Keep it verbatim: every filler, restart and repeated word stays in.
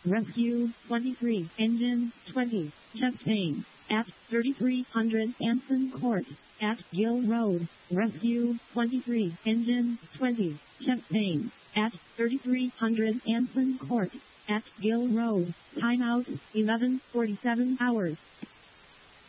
Rescue twenty-three, engine twenty, chest pain, at thirty-three hundred Anson Court, at Gill Road. Rescue twenty-three, engine twenty, chest pain, at thirty-three hundred Anson Court, at Gill Road. Timeout, eleven forty-seven hours.